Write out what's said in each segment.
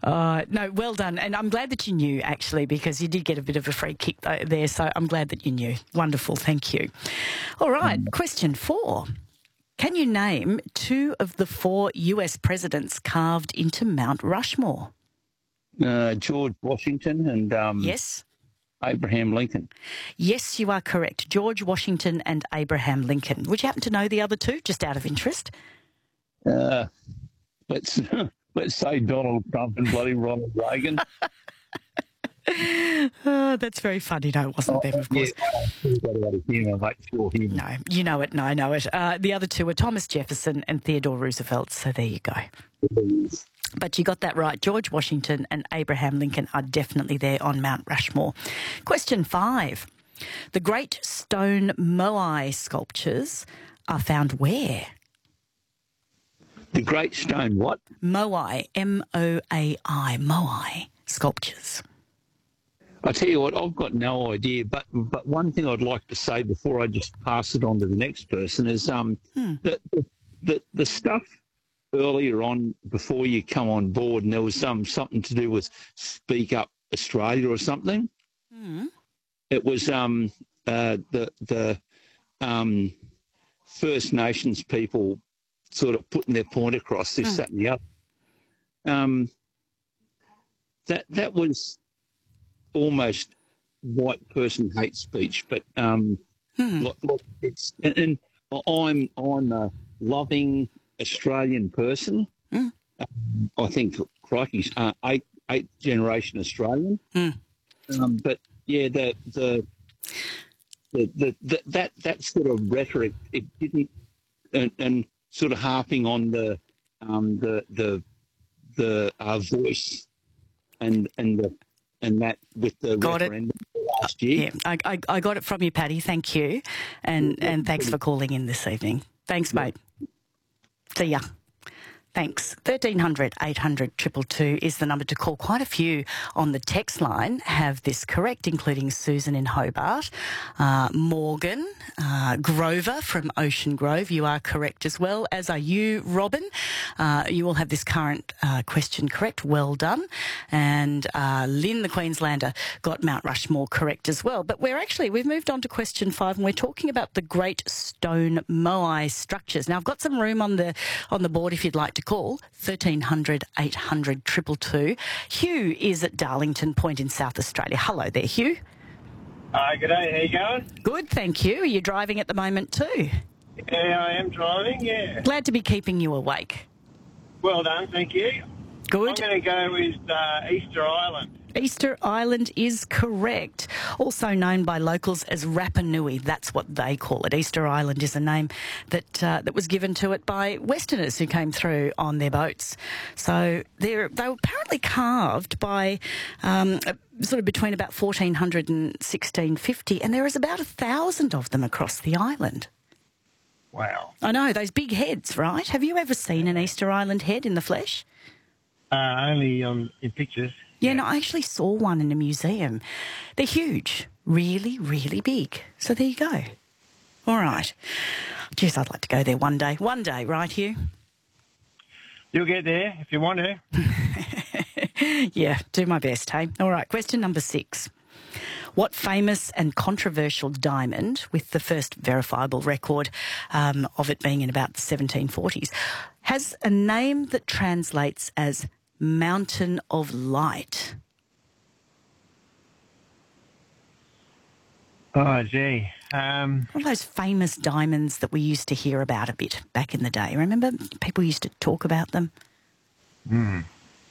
No, well done. And I'm glad that you knew, actually, because you did get a bit of a free kick there. So I'm glad that you knew. Wonderful. Thank you. All right. Question 4. Can you name 2 of the 4 US presidents carved into Mount Rushmore? George Washington and Yes. Abraham Lincoln. Yes, you are correct. George Washington and Abraham Lincoln. Would you happen to know the other 2, just out of interest? Let's say Donald Trump and bloody Ronald Reagan. That's very funny. No, it wasn't them, of course. No, you know it. No, I know it. The other 2 are Thomas Jefferson and Theodore Roosevelt. So there you go. But you got that right. George Washington and Abraham Lincoln are definitely there on Mount Rushmore. Question 5. The Great Stone Moai sculptures are found where? The Great Stone what? Moai, M-O-A-I, Moai sculptures. I tell you what, I've got no idea. But one thing I'd like to say before I just pass it on to the next person is that the stuff earlier on before you come on board, and there was something to do with Speak Up Australia or something. It was the First Nations people sort of putting their point across this, that, and the other. That was almost white person hate speech, but look, it's and I'm a loving Australian person. I think crikey's eighth generation Australian. But yeah, that sort of rhetoric, it didn't, and sort of harping on the voice and that with the referendum last year. Yeah, I got it from you, Paddy. Thank you, and thanks for calling in this evening. Thanks, mate. See ya. Thanks. 1300 800 222 is the number to call. Quite a few on the text line have this correct, including Susan in Hobart, Morgan, Grover from Ocean Grove. You are correct as well, as are you, Robin. You all have this current question correct. Well done. And Lynn, the Queenslander, got Mount Rushmore correct as well. But we've moved on to question 5, and we're talking about the Great Stone Moai structures. Now, I've got some room on the board if you'd like to call 1300 800 222. Hugh is at Darlington Point in South Australia. Hello there, Hugh. Hi, g'day. How you going? Good, thank you. Are you driving at the moment too? Yeah, I am driving, yeah. Glad to be keeping you awake. Well done, thank you. Good. I'm going to go with Easter Island. Easter Island is correct. Also known by locals as Rapa Nui. That's what they call it. Easter Island is a name that was given to it by Westerners who came through on their boats. So they were apparently carved by sort of between about 1400 and 1650, and there is about 1,000 of them across the island. Wow. I know, those big heads, right? Have you ever seen an Easter Island head in the flesh? Only in pictures. Yeah, no, I actually saw one in a museum. They're huge, really, really big. So there you go. All right. Geez, I'd like to go there one day. One day, right, Hugh? You'll get there if you want to. Yeah, do my best, hey? All right, question number 6. What famous and controversial diamond, with the first verifiable record of it being in about the 1740s, has a name that translates as Mountain of Light? Oh, gee. One of those famous diamonds that we used to hear about a bit back in the day. Remember? People used to talk about them. Mountain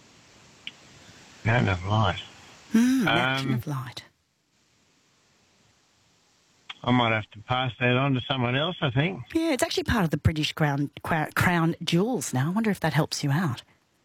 of Light. Mountain of Light. I might have to pass that on to someone else, I think. Yeah, it's actually part of the British Crown Jewels now. I wonder if that helps you out.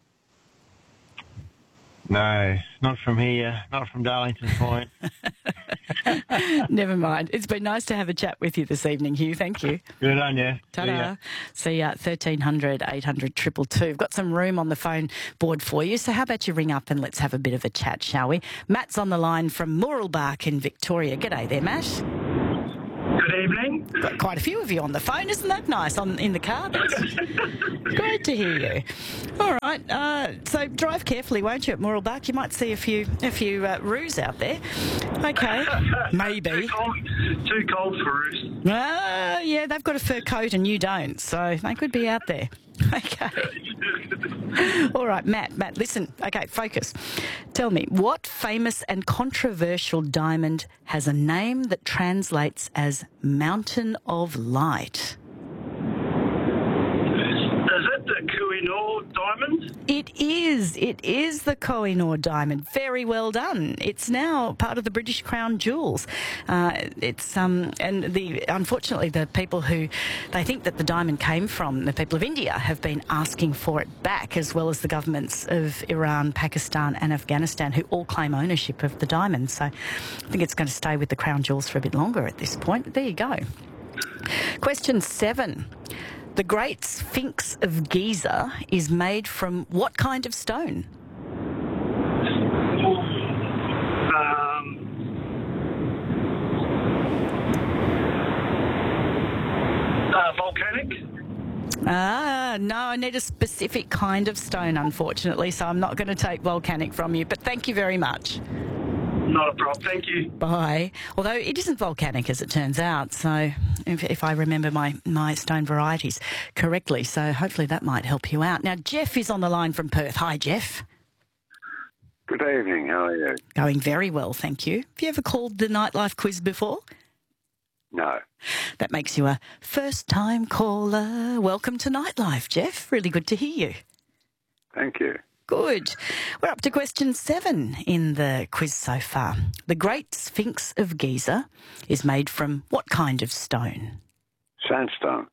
No, not from here, not from Darlington Point. Never mind. It's been nice to have a chat with you this evening, Hugh. Thank you. Good on you. Ta-da. See ya. 1300 800 222. We've got some room on the phone board for you, so how about you ring up and let's have a bit of a chat, shall we? Matt's on the line from Mooralbark in Victoria. G'day there, Matt. Good evening. Got quite a few of you on the phone. Isn't that nice? In the car. That's great to hear you. All right. So drive carefully, won't you, at Mooralbark? You might see a few roos out there. Okay. Maybe. Too cold for roos. Yeah, they've got a fur coat and you don't, so they could be out there. Okay. All right, Matt, listen. Okay, focus. Tell me, what famous and controversial diamond has a name that translates as Mountain of Light? Is it the Kohinoor diamond? It is the Kohinoor diamond. Very well done. It's now part of the British Crown Jewels. Unfortunately the people who they think that the diamond came from, the people of India, have been asking for it back, as well as the governments of Iran, Pakistan and Afghanistan, who all claim ownership of the diamond. So I think it's going to stay with the Crown Jewels for a bit longer at this point. But there you go. Question 7. The Great Sphinx of Giza is made from what kind of stone? Volcanic? No, I need a specific kind of stone, unfortunately, so I'm not going to take volcanic from you, but thank you very much. Not a problem. Thank you. Bye. Although it isn't volcanic, as it turns out, so if I remember my stone varieties correctly, so hopefully that might help you out. Now, Jeff is on the line from Perth. Hi, Jeff. Good evening. How are you? Going very well, thank you. Have you ever called the Nightlife quiz before? No. That makes you a first-time caller. Welcome to Nightlife, Jeff. Really good to hear you. Thank you. Good. We're up to question 7 in the quiz so far. The Great Sphinx of Giza is made from what kind of stone? Sandstone.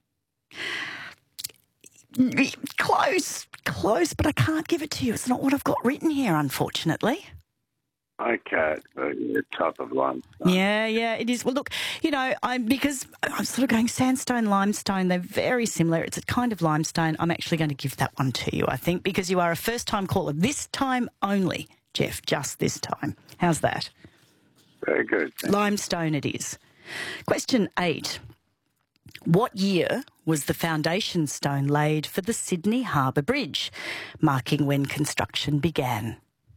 Close, but I can't give it to you. It's not what I've got written here, unfortunately. Okay, the type of limestone. Yeah, it is. Well, look, because I'm sort of going sandstone, limestone, they're very similar. It's a kind of limestone. I'm actually going to give that one to you, I think, because you are a first-time caller. This time only, Jeff, just this time. How's that? Very good. Limestone it is. Question 8. What year was the foundation stone laid for the Sydney Harbour Bridge, marking when construction began?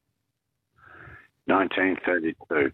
1932.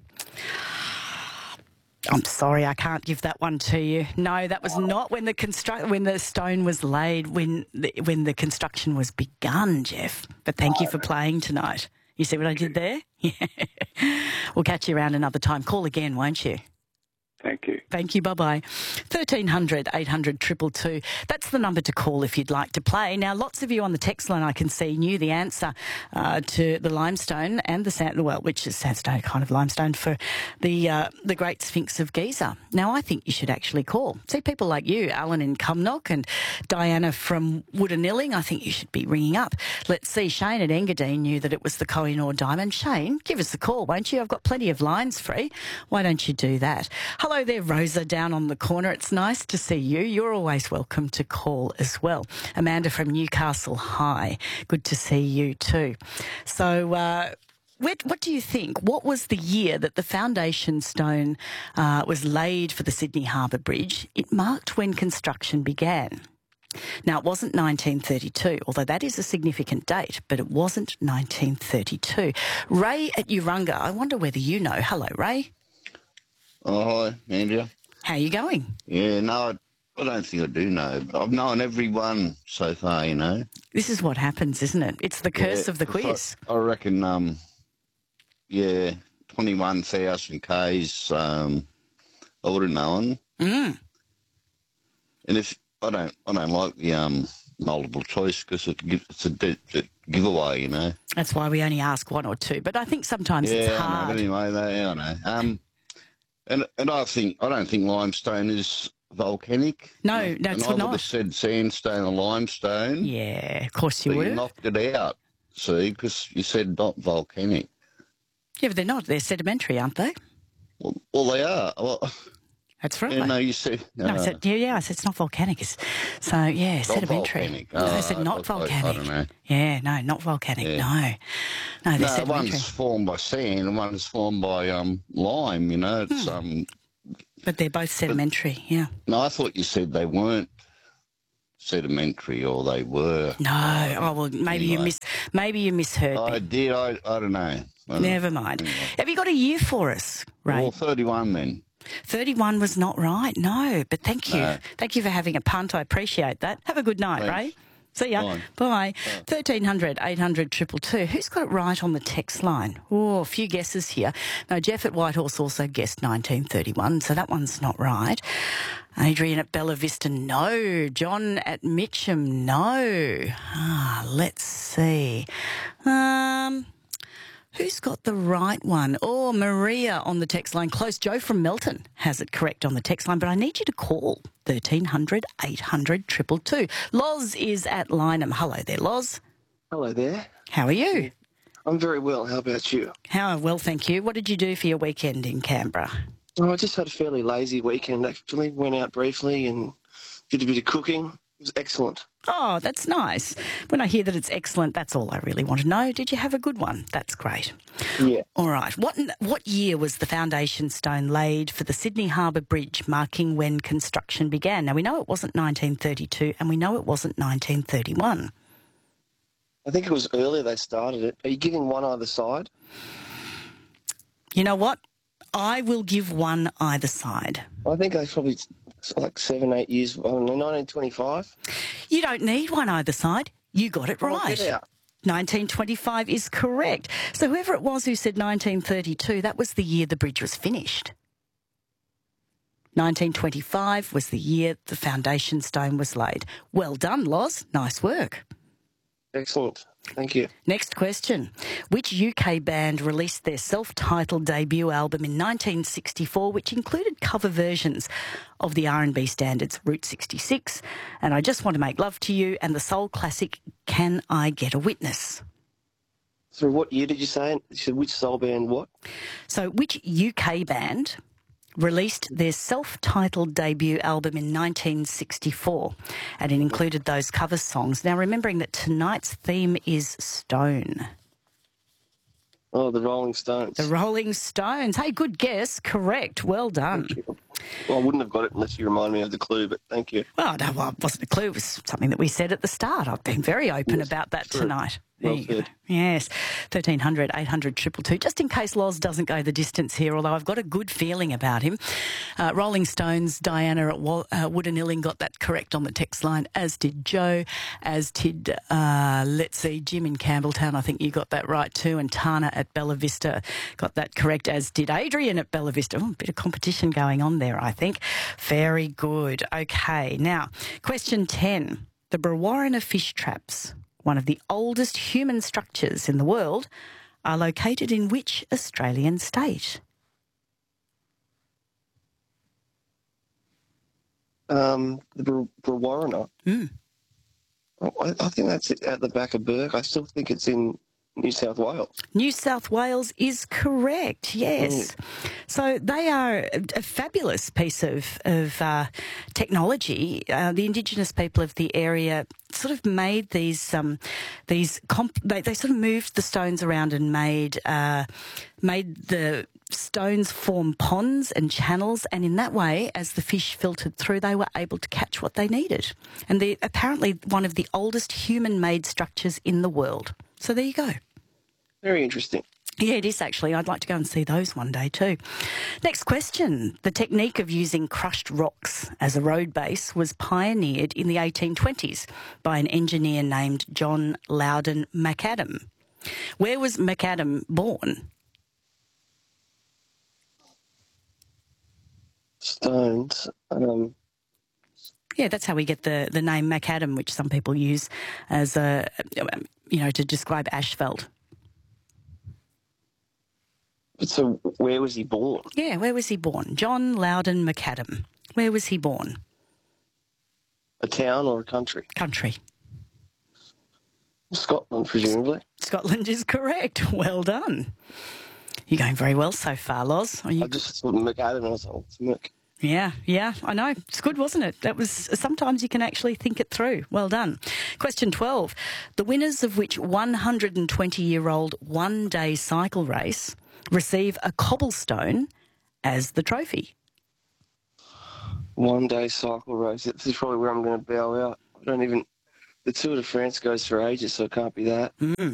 I'm sorry, I can't give that one to you. No, that was not when the stone was laid, when the construction was begun, Jeff. But thank you for playing tonight. You see what I did there? Yeah. We'll catch you around another time. Call again, won't you? Thank you. Thank you. Bye-bye. 1300 800 222. That's the number to call if you'd like to play. Now, lots of you on the text line I can see knew the answer to the limestone and the sand, which is sandstone, kind of limestone, for the Great Sphinx of Giza. Now, I think you should actually call. See, people like you, Alan in Cumnock and Diana from Woodanilling, I think you should be ringing up. Let's see, Shane at Engadine knew that it was the Kohinoor diamond. Shane, give us a call, won't you? I've got plenty of lines free. Why don't you do that? Hello there, Rosa, down on the corner. It's nice to see you. You're always welcome to call as well. Amanda from Newcastle, hi. Good to see you too. So, what do you think? What was the year that the foundation stone was laid for the Sydney Harbour Bridge? It marked when construction began. Now, it wasn't 1932, although that is a significant date, but it wasn't 1932. Ray at Urunga, I wonder whether you know. Hello, Ray. Oh, hi, Andrea. How are you going? Yeah, no, I don't think I do know. But I've known everyone so far, you know. This is what happens, isn't it? It's the curse of the quiz. I reckon, 21,000 Ks, I would have known. And if I don't like the multiple choice because it's a giveaway, you know. That's why we only ask one or two. But I think sometimes it's hard. I know, but anyway, I know. And I don't think limestone is volcanic. No, it's not. I would not. have said sandstone or limestone. Yeah, of course you but would. You knocked it out, see, because you said not volcanic. Yeah, but they're not. They're sedimentary, aren't they? Well, they are. Well, that's right. Yeah, no, you said... No, I said it's not volcanic. Sedimentary. Volcanic. I said not volcanic. I don't know. Yeah, no, not volcanic, yeah. No, they're sedimentary. One's formed by sand and one's formed by lime, you know. It's But they're both sedimentary, yeah. No, I thought you said they weren't sedimentary, or they were. No. Oh, well, maybe Anyway. you misheard me. I did. I don't know. I don't know. Never mind. Anyway. Have you got a year for us, Ray? Well, 31 then. 31 was not right, no. But thank you. No. Thank you for having a punt. I appreciate that. Have a good night, Thanks. Ray. See ya. Bye. Bye. 1300 800 222. Who's got it right on the text line? Oh, a few guesses here. No, Jeff at Whitehorse also guessed 1931, so that one's not right. Adrian at Bella Vista, no. John at Mitcham, no. Let's see. Who's got the right one? Oh, Maria on the text line. Close. Joe from Melton has it correct on the text line, but I need you to call 1300 800 222. Loz is at Lynham. Hello there, Loz. Hello there. How are you? I'm very well. How about you? Well, thank you. What did you do for your weekend in Canberra? Oh, I just had a fairly lazy weekend, actually. Went out briefly and did a bit of cooking. It was excellent. Oh, that's nice. When I hear that it's excellent, that's all I really want to know. Did you have a good one? That's great. Yeah. All right. What year was the foundation stone laid for the Sydney Harbour Bridge, marking when construction began? Now, we know it wasn't 1932 and we know it wasn't 1931. I think it was earlier they started it. Are you giving one either side? You know what? I will give one either side. I think they probably like 7, 8 years. I don't know, 1925. You don't need one either side. You got it Oh, right. get out. 1925 is correct. So whoever it was who said 1932, that was the year the bridge was finished. 1925 was the year the foundation stone was laid. Well done, Loz. Nice work. Excellent. Thank you. Next question. Which UK band released their self-titled debut album in 1964, which included cover versions of the R&B standards Route 66 and I Just Want to Make Love to You and the soul classic Can I Get a Witness? So what year did you say? You said which soul band what? So which UK band released their self-titled debut album in 1964 and it included those cover songs. Now, remembering that tonight's theme is stone. Oh, the Rolling Stones. The Rolling Stones. Hey, good guess. Correct. Well done. Well, I wouldn't have got it unless you remind me of the clue, but thank you. Well, no, it wasn't a clue. It was something that we said at the start. I've been very open about that true. tonight. There Well you go. said. Yes, 1300 800 222. Just in case Loz doesn't go the distance here, although I've got a good feeling about him. Rolling Stones, Diana at Woodanilling got that correct on the text line, as did Joe, as did, let's see, Jim in Campbelltown. I think you got that right too. And Tana at Bella Vista got that correct, as did Adrian at Bella Vista. Oh, a bit of competition going on there, I think. Very good. Okay, now, question 10. The Brewarrina fish traps, one of the oldest human structures in the world, are located in which Australian state? The Brewarrina. Mm. I think that's at the back of Burke. I still think it's in New South Wales. New South Wales is correct, yes. So they are a fabulous piece of technology. The Indigenous people of the area sort of made they sort of moved the stones around and made the stones form ponds and channels, and in that way, as the fish filtered through, they were able to catch what they needed. And they're apparently one of the oldest human-made structures in the world. So there you go. Very interesting. Yeah, it is actually. I'd like to go and see those one day too. Next question. The technique of using crushed rocks as a road base was pioneered in the 1820s by an engineer named John Loudon McAdam. Where was McAdam born? Stones. Yeah, that's how we get the name McAdam, which some people use as to describe asphalt. So where was he born? Yeah, where was he born? John Loudon McAdam. Where was he born? A town or a country? Country. Scotland, presumably. Scotland is correct. Well done. You're going very well so far, Loz. I just saw McAdam and I was like, oh, it's Mick. Yeah, I know. It's good, wasn't it? That was sometimes you can actually think it through. Well done. Question 12. The winners of which 120-year-old one-day cycle race receive a cobblestone as the trophy? one-day cycle race. This is probably where I'm going to bow out. The Tour de France goes for ages, so it can't be that.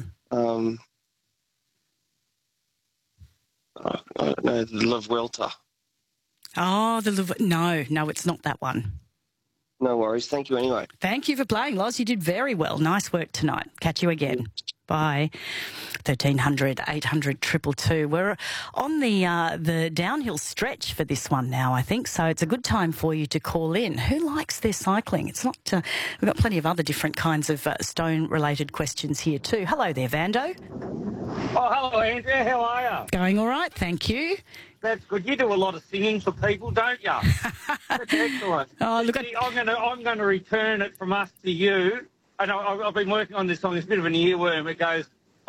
I don't know, the La Vuelta. Oh, no, it's not that one. No worries. Thank you anyway. Thank you for playing, Loz. You did very well. Nice work tonight. Catch you again. Bye. 1300 800 222. We're on the downhill stretch for this one now, I think, so it's a good time for you to call in. Who likes their cycling? It's not. We've got plenty of other different kinds of stone-related questions here too. Hello there, Vando. Oh, hello, Andrea. How are you? Going all right, thank you. That's good. You do a lot of singing for people, don't you? That's excellent. Oh, look, I'm going to return it from us to you. And I've been working on this song. It's a bit of an earworm. It goes,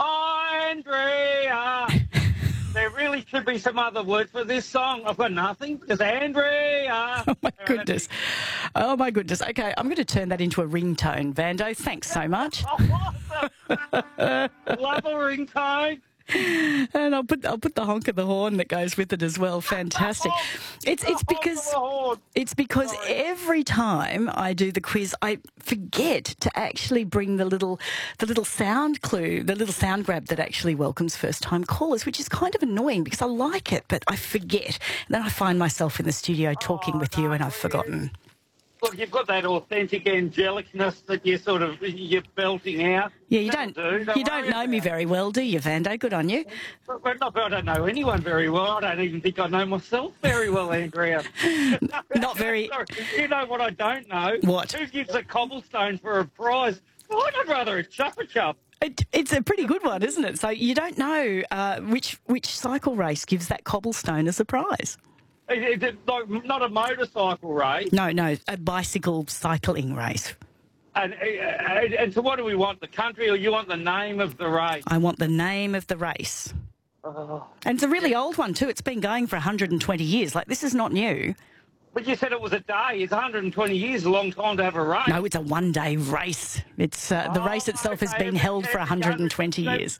Andrea. There really should be some other words for this song. I've got nothing. Just Andrea. Oh, my goodness. Oh, my goodness. Okay, I'm going to turn that into a ringtone, Vando. Thanks so much. Love a ringtone. And I'll put the honk of the horn that goes with it as well. Fantastic. It's because every time I do the quiz, I forget to actually bring the little sound clue, the little sound grab that actually welcomes first time callers, which is kind of annoying because I like it, but I forget. And then I find myself in the studio talking with you and I've forgotten. Look, you've got that authentic angelicness that you're belting out. Yeah, you don't know me very well, do you, Vando? Good on you. But not that I don't know anyone very well. I don't even think I know myself very well, Andrea. Not very. Sorry, you know what I don't know? What? Who gives a cobblestone for a prize? Oh, I'd rather a chupa-chup. It's a pretty good one, isn't it? So you don't know which cycle race gives that cobblestone as a prize. Is it not a motorcycle race? No, a bicycle cycling race. And so what do we want, the country or you want the name of the race? I want the name of the race. Oh. And it's a really old one too. It's been going for 120 years. Like, this is not new. But you said it was a day. It's 120 years, a long time to have a race. No, it's a one-day race. It's the race itself has been held for 120 years.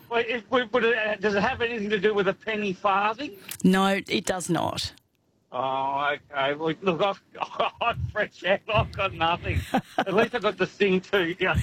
Does it have anything to do with a penny farthing? No, it does not. Oh, okay. Well, look, I'm fresh out. I've got nothing. At least I've got to sing to you.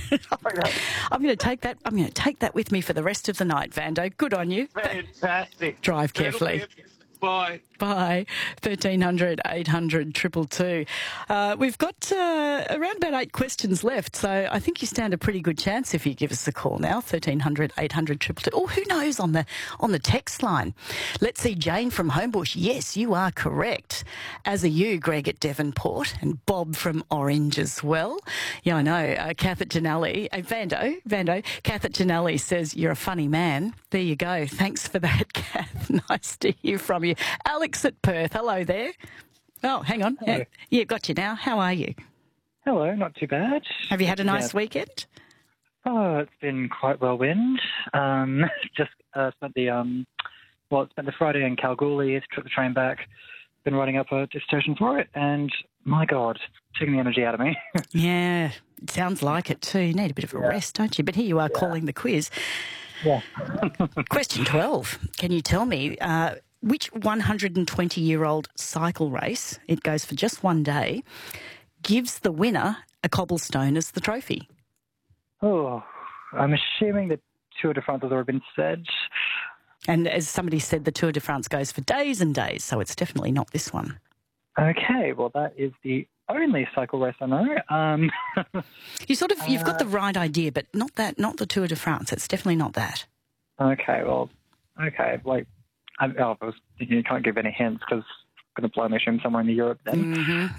I'm going to take that. I'm going to take that with me for the rest of the night, Vando. Good on you. Fantastic. Drive carefully. Bye. Bye. 1300 800 222. We've got around about 8 questions left, so I think you stand a pretty good chance if you give us a call now. 1300 800 222. Oh, who knows on the text line? Let's see, Jane from Homebush. Yes, you are correct. As are you, Greg at Devonport, and Bob from Orange as well. Yeah, I know. Kath at Janelli. Vando. Kath at Janelli says you're a funny man. There you go. Thanks for that, Kath. Nice to hear from you. Alex at Perth. Hello there. Oh, hang on. Yeah, got you now. How are you? Hello, not too bad. Have you had a nice weekend? Oh, it's been quite whirlwind. Just spent the Friday in Kalgoorlie, took the train back, been writing up a dissertation for it, and my God, taking the energy out of me. Yeah, it sounds like it too. You need a bit of a rest, don't you? But here you are calling the quiz. Yeah. Question 12. Can you tell me which 120-year-old cycle race, it goes for just one day, gives the winner a cobblestone as the trophy? Oh, I'm assuming the Tour de France has already been said. And as somebody said, the Tour de France goes for days and days, so it's definitely not this one. Okay, well, that is the only cycle race I know. You've got the right idea, but not the Tour de France. It's definitely not that. Okay, like, you can't give any hints because I'm going to blow my assume somewhere in Europe then.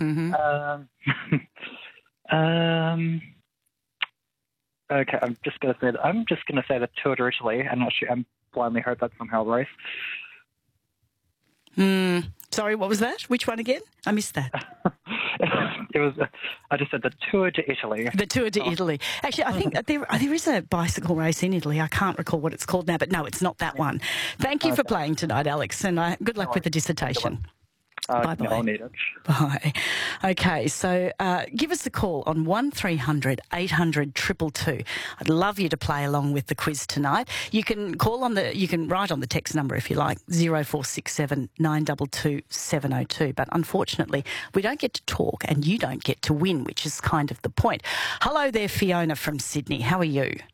Okay, I'm just going to say the Tour de Italy. I'm not sure. I'm blindly hope that's somehow a race. Sorry, what was that? Which one again? I missed that. I just said the Tour de Italy. The Tour de Italy. Actually, I think there is a bicycle race in Italy. I can't recall what it's called now, but no, it's not that one. Thank you for playing tonight, Alex, and good luck with the dissertation. Bye-bye. No, I'll need it. Bye. Okay, so give us a call on 1300 800 222. I'd love you to play along with the quiz tonight. You can you can write on the text number if you like, 0467 922 702. But unfortunately, we don't get to talk and you don't get to win, which is kind of the point. Hello there, Fiona from Sydney. How are you?